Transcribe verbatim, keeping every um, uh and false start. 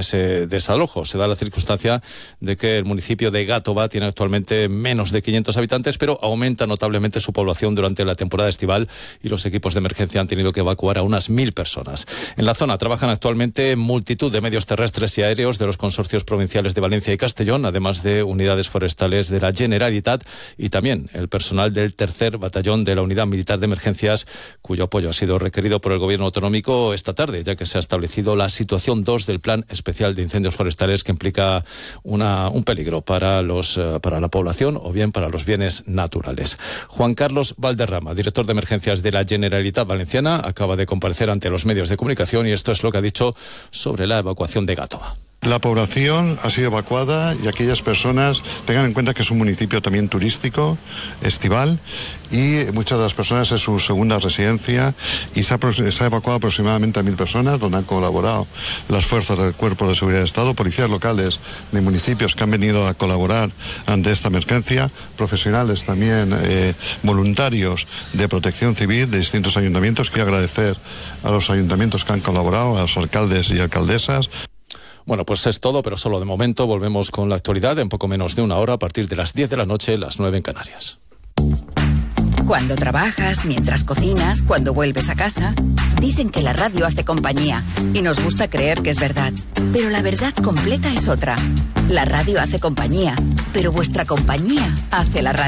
ese desalojo. Se da la circunstancia de que el municipio de Gàtova tiene actualmente menos de quinientos habitantes, pero aumenta notablemente su población durante la temporada estival y los equipos de emergencia han tenido que evacuar a unas mil personas. En la zona trabajan actualmente multitud de medios terrestres y aéreos de los consorcios provinciales de Valencia y Castellón, además de unidades forestales de la Generalitat y también el personal del tercer batallón de la Unidad Militar de Emergencias, cuyo apoyo ha sido requerido por el Gobierno autonómico esta tarde, ya que se ha establecido la situación dos del Plan Especial de Incendios Forestales, que implica una, un peligro para, los, para la población o bien para los bienes naturales. Juan Carlos Valderrama, director de emergencias de la Generalitat Valenciana, acaba de comparecer ante los medios de comunicación y esto es lo que ha dicho sobre la evacuación de Gàtova. La población ha sido evacuada y aquellas personas tengan en cuenta que es un municipio también turístico, estival, y muchas de las personas es su segunda residencia y se ha, se ha evacuado aproximadamente a mil personas, donde han colaborado las fuerzas del Cuerpo de Seguridad del Estado, policías locales de municipios que han venido a colaborar ante esta emergencia, profesionales también eh, voluntarios de protección civil de distintos ayuntamientos. Quiero agradecer a los ayuntamientos que han colaborado, a los alcaldes y alcaldesas. Bueno, pues es todo, pero solo de momento. Volvemos con la actualidad en poco menos de una hora, a partir de las diez de la noche, las nueve en Canarias. Cuando trabajas, mientras cocinas, cuando vuelves a casa, dicen que la radio hace compañía y nos gusta creer que es verdad. Pero la verdad completa es otra. La radio hace compañía, pero vuestra compañía hace la radio.